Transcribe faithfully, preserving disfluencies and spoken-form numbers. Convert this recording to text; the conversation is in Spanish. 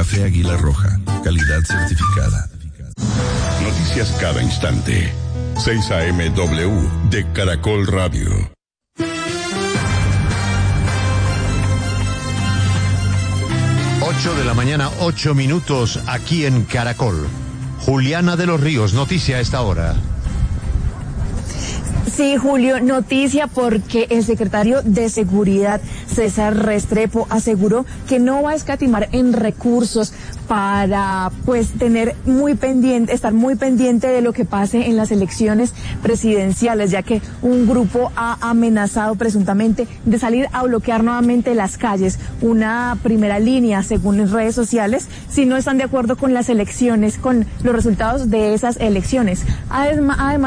Café Águila Roja, calidad certificada. Noticias cada instante. seis A M W de Caracol Radio. ocho de la mañana, ocho minutos aquí en Caracol. Juliana de los Ríos, noticia a esta hora. Sí, Julio, noticia porque el secretario de Seguridad, César Restrepo, aseguró que no va a escatimar en recursos para, pues, tener muy pendiente, estar muy pendiente de lo que pase en las elecciones presidenciales, ya que un grupo ha amenazado presuntamente de salir a bloquear nuevamente las calles, una primera línea, según redes sociales, si no están de acuerdo con las elecciones, con los resultados de esas elecciones. Además, además